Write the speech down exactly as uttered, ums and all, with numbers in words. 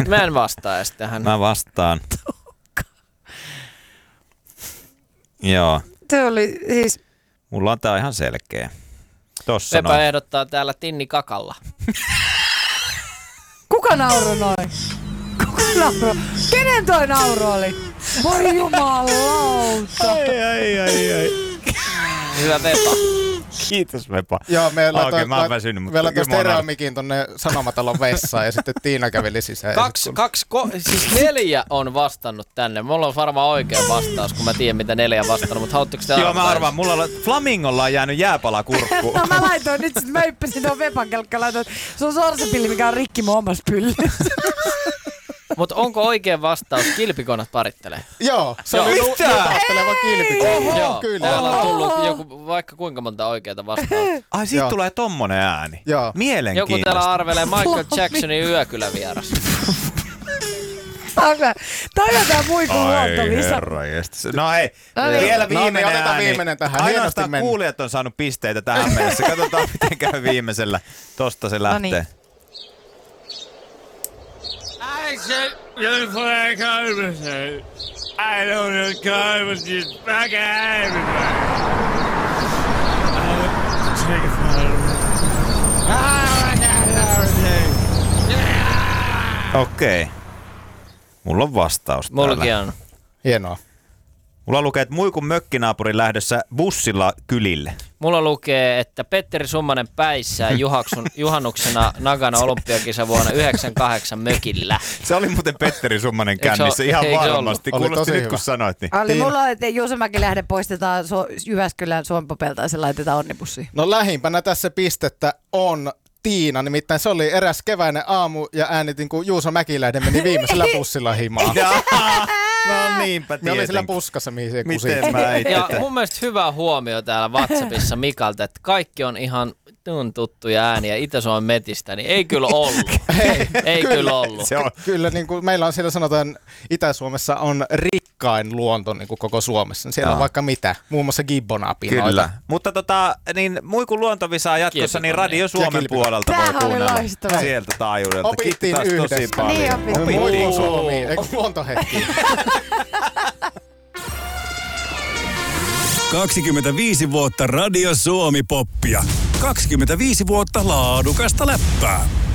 Mä en vastaa edes tähän. Mä vastaan. Joo. Se oli siis... Mulla on tää ihan selkeä. Tossa Pepa noin. ehdottaa täällä Tinni Kakalla. Kuka nauroi noin? Kuka nauroi? Kenen toi nauru oli? Voi jumalauta. Ai, ai, ai, ai. Hyvä Pepa. Kiitos Vepa. Joo, meillä Okei, okay, mä oon väsynyt, mutta meillä kyllä toi mä oon stereomikin tonne Sanomatalon vessaan ja sitten Tiina käveli sisään. Kaksi, kun... kaksi, ko, siis neljä on vastannut tänne. Mulla on varmaan oikea vastaus, kun mä tiedän, mitä neljä on vastannut, mutta haluatteko te Joo, arvata? mä arvaan. Mulla on, Flamingolla on jäänyt jääpala kurkkuun. No mä laitoin nyt sit, mä yppäsin tuon Vepan kelkkaan, laitoin, se on sorsapilli, mikä on rikki mun omassa pyllyssä. Mutta onko oikea vastaus kilpikonat parittelee? Joo, se Joo. oli Mitä? nuotteleva kilpikone. Joo, kyllä. täällä on tullut joku, vaikka kuinka monta oikeata vastausta. Ai, siitä Joo. tulee tommonen ääni. Joo. Joku Mielenkiintoista. täällä arvelee Michael Jacksonin yökylävieras. Toi on tää muikun Ai luontovisa. herra jestas. No hei, No niin. vielä No niin, viimeinen otetaan ääni. viimeinen tähän. Ainoastaan Hienosti mennyt. kuulijat on saanut pisteitä tähän mennessä. Katsotaan miten käy viimeisellä. Tosta se lähtee. niin. I said, you're playing conversation. I don't know conversation. Back at everybody. Take it from Okei. Okay. Mulla on vastaus Mullakin täällä. on. Hienoa. Mulla lukee, että muikun mökkinaapurin lähdössä bussilla kylille. Mulla lukee, että Petteri Summanen päissään juhaksun, juhannuksena Nagano olympiakisa vuonna yhdeksänkymmentäkahdeksan mökillä. Se oli muuten Petteri Summanen Eikö se kännissä ole- ihan eikö se varmasti. ollut? Oli Kuulosti tosi nyt, kun hyvä. sanoit. Niin. Ali, Tiina. mulla on, että Juuso Mäkilähde poistetaan Su- Jyväskylän Suompopelta ja se laitetaan onnibussiin. No lähimpänä tässä pistettä on Tiina, nimittäin se oli eräs keväinen aamu ja äänitin, kun Juuso Mäkilähde meni viimeisellä bussilla himaan. No niinpä Me oli sillä tietenkin. puskassa, mihin se kusi. Miten mä itse? Ja mun mielestä hyvä huomio täällä WhatsAppissa Mikalta, että kaikki on ihan tun tuttuja ääniä Itä-Suomen metistä, niin ei kyllä ollut. Ei, Ei kyllä, kyllä ollut. Se on. Kyllä niin kuin meillä on siellä sanotaan, Itä-Suomessa on rikkain luonto niin kuin koko Suomessa. Siellä on Joo. vaikka mitä, muun muassa gibbonapinoita. Kyllä. Mutta tota, niin muikun luontovisaa jatkossa, niin Kilpikoneja. Radio Suomen kilpikoneja. puolelta voi Tämähän oli kuunnella loistava. sieltä taajuudelta. Opittiin Kiitos tosi yhdessä. paljon. Niin opittiin. Muikun Suomi, eikö luontohetki? kaksikymmentäviisi vuotta Radio Suomi-poppia. kaksikymmentäviisi vuotta laadukasta läppää.